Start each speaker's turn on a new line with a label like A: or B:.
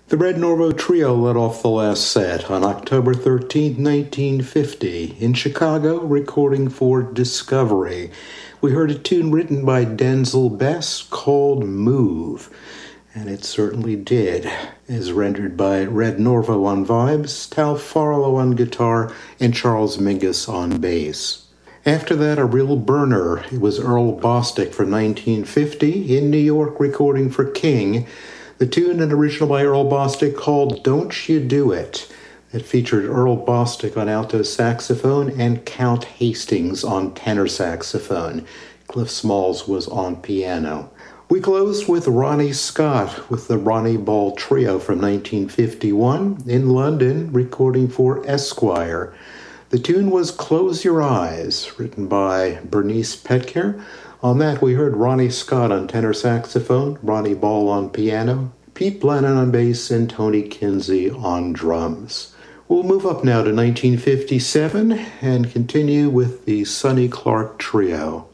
A: The Red Norvo Trio led off the last set on October 13, 1950, in Chicago, recording for Discovery. We heard a tune written by Denzel Bess called Move, and it certainly did, as rendered by Red Norvo on vibes, Tal Farlow on guitar, and Charles Mingus on bass. After that, a real burner. It was Earl Bostic from 1950 in New York recording for King. The tune, an original by Earl Bostic called Don't You Do It. It featured Earl Bostic on alto saxophone and Count Hastings on tenor saxophone. Cliff Smalls was on piano. We closed with Ronnie Scott with the Ronnie Ball Trio from 1951 in London, recording for Esquire. The tune was Close Your Eyes, written by Bernice Petker. On that, we heard Ronnie Scott on tenor saxophone, Ronnie Ball on piano, Pete Blennon on bass, and Tony Kinsey on drums. We'll move up now to 1957 and continue with the Sonny Clark Trio.